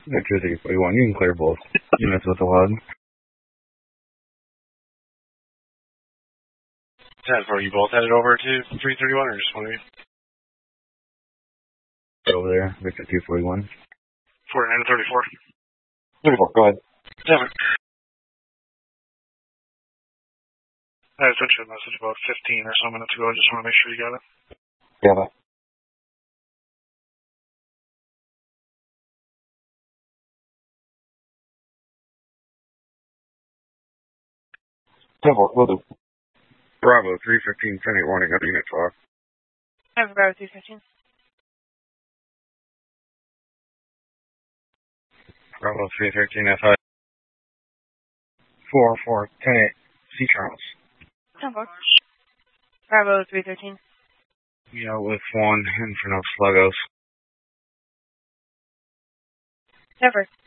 Victor 341, you can clear both units with the WUD. 10-4, you both headed over to 331 or just one of you? Over there, Victor 241. 49 to 34. 34, go ahead. 10. I sent you a message about 15 or so minutes ago. I just want to make sure you got it. Yeah, bye. Will do. Bravo 315, send a warning of unit 12. I have Bravo 315. Bravo 313, FI. 4-4, 10-8, C. Charles. 10-4. Bravo 313. Yeah, with 1 Inferno Sluggos. Never.